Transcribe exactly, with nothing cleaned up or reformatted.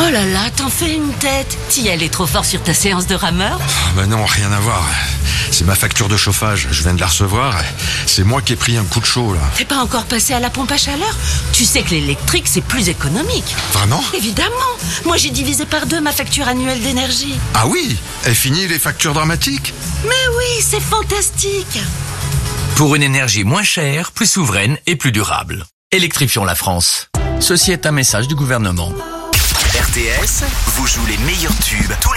Oh là là, t'en fais une tête. T'y allais trop fort sur ta séance de rameur? Ah bah non, rien à voir. C'est ma facture de chauffage, je viens de la recevoir. C'est moi qui ai pris un coup de chaud là. T'es pas encore passé à la pompe à chaleur? Tu sais que l'électrique c'est plus économique. Vraiment? Évidemment. Moi j'ai divisé par deux ma facture annuelle d'énergie. Ah oui? Est fini les factures dramatiques? Mais oui, c'est fantastique. Pour une énergie moins chère, plus souveraine et plus durable. Électrifions la France. Ceci est un message du gouvernement. R T S vous joue les meilleurs tubes tous les